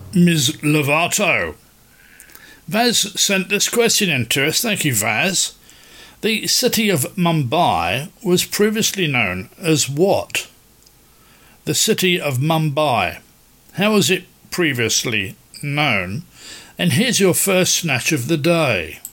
Ms. Lovato. Vaz sent this question in to us. Thank you, Vaz. The city of Mumbai was previously known as what? The city of Mumbai. How was it previously known? And here's your first snatch of the day.